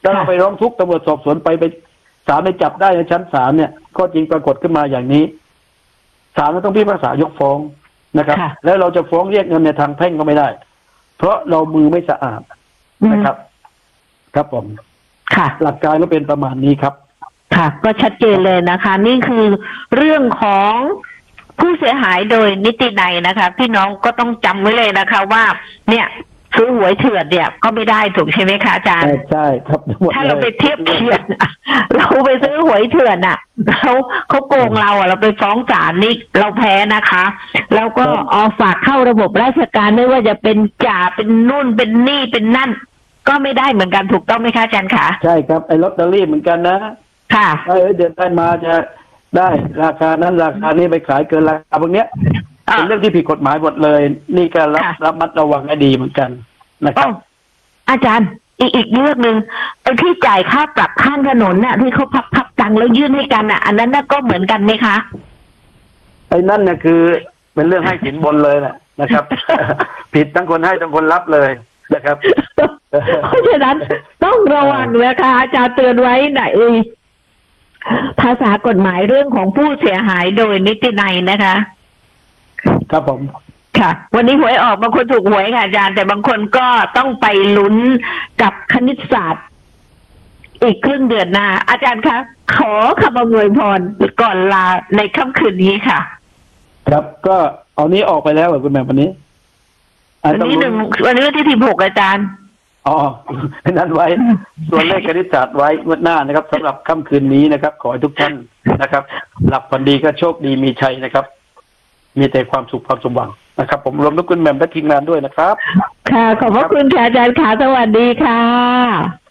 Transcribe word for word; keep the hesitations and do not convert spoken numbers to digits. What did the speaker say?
ถ้าเราไปร้องทุกข์ตำรวจสอบสวนไปไปศาลไปจับได้ในชั้นศาลเนี่ยก็จริงปรากฏขึ้นมาอย่างนี้ศาลก็ต้องพิพากษายกฟ้องนะครับแล้วเราจะฟ้องเรียกเงินในทางแพ่งก็ไม่ได้เพราะเรามือไม่สะอาดนะครับครับผมค่ะหลักการก็เป็นประมาณนี้ครับค่ะก็ชัดเจนเลยนะคะ นี่คือเรื่องของผู้เสียหายโดยนิตินัยนะคะพี่น้องก็ต้องจำไว้เลยนะคะว่าเนี่ยซื้อหวยเถื่อนเนี่ยก็ไม่ได้ถูกใช่ไหมคะอาจารย์ใช่ครับถ้าเราไปเทียบเทียบเราไปซื้อหวยเถื่อนอ่ะเขาเขาโกงเราอ่ะเราไปฟ้องศาลนี่เราแพ้นะคะแล้วก็เอาฝากเข้าระบบราชการไม่ว่าจะเป็นจ่าเป็นนู่นเป็นนี่เป็นนั่นก็ไม่ได้เหมือนกันถูกต้องไหมคะอาจารย์คะใช่ครับไอ้ลอตเตอรี่เหมือนกันนะค่ะเออเดือนได้มาจะได้ราคานั้นราคานี้ไปขายเกินราคาพวกเนี้ยเป็นเรื่องที่ผิดกฎหมายหมดเลยนี่ก็รับรับมัดระวังให้ดีเหมือนกันนะครับอาจารย์อีกอีกเรื่องหนึ่งไอ้ที่จ่ายค่าปรับข้างถนนน่ะที่เขาพับพับตังค์แล้วยื่นให้กันน่ะอันนั้นน่ะก็เหมือนกันไหมคะไอ้นั่นเนี่ยคือเป็นเรื่องให้สินบนเลยแหละนะครับ ผิดทั้งคนให้ทั้งคนรับเลยนะครับเพราะฉะนั้นต้องระวังนะคะอาจารย์เตือนไว้ไหนภาษากฎหมายเรื่องของผู้เสียหายโดยนิตินัยนะคะครับผมค่ะวันนี้หวยออกบางคนถูกหวยค่ะอาจารย์แต่บางคนก็ต้องไปลุ้นกับคณิตศาสตร์อีกครึ่งเดือนหน้าอาจารย์คะขอคำอวยพรก่อนลาในค่ำคืนนี้ค่ะครับก็เอานี้ออกไปแล้วเหรอคุณแม่วันนี้วันนี้หนึ่งวันนี้วันที่สิบหกอาจารย์อ๋อนั่นไว้ส่วนเลขคณิตศาสตร์ไว้งวดหน้านะครับสำหรับค่ำคืนนี้นะครับขอให้ทุกท่านนะครับหลับฝันดีก็โชคดีมีชัยนะครับมีแต่ความสุขความสมหวังนะครับผมรวมทั้งคุณแหม่มและทีมงานด้วยนะครับค่ะขอบพระคุณค่ะอาจารย์ค่ะสวัสดีค่ะ